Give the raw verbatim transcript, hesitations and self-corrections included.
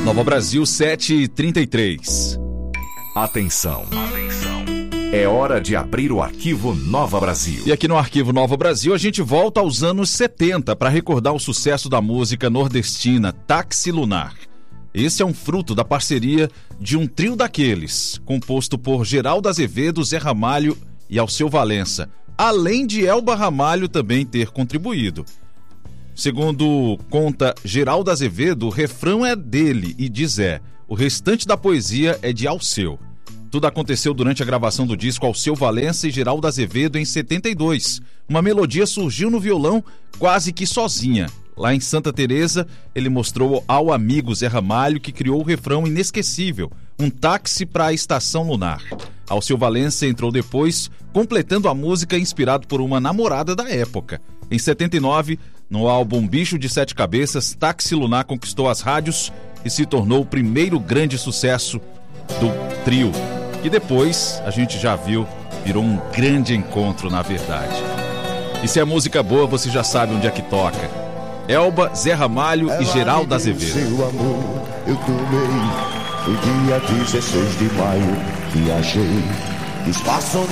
Nova Brasil, sete e trinta e três. Atenção. Atenção. É hora de abrir o arquivo Nova Brasil. E aqui no arquivo Nova Brasil a gente volta aos anos setenta para recordar o sucesso da música nordestina Táxi Lunar. Esse é um fruto da parceria de um trio daqueles, composto por Geraldo Azevedo, Zé Ramalho e Alceu Valença, além de Elba Ramalho também ter contribuído. Segundo conta Geraldo Azevedo, o refrão é dele e de Zé. O restante da poesia é de Alceu. Tudo aconteceu durante a gravação do disco Alceu Valença e Geraldo Azevedo em setenta e dois. Uma melodia surgiu no violão quase que sozinha. Lá em Santa Teresa, ele mostrou ao amigo Zé Ramalho, que criou o refrão inesquecível, um táxi para a Estação Lunar. Alceu Valença entrou depois, completando a música inspirado por uma namorada da época. Em setenta e nove, no álbum Bicho de Sete Cabeças, Táxi Lunar conquistou as rádios e se tornou o primeiro grande sucesso do trio, que depois, a gente já viu, virou um grande encontro na verdade. E se é música boa, você já sabe onde é que toca. Elba, Zé Ramalho e Geraldo Azevedo. Seu amor, eu tomei, no dia dezesseis de maio, viajei, espaço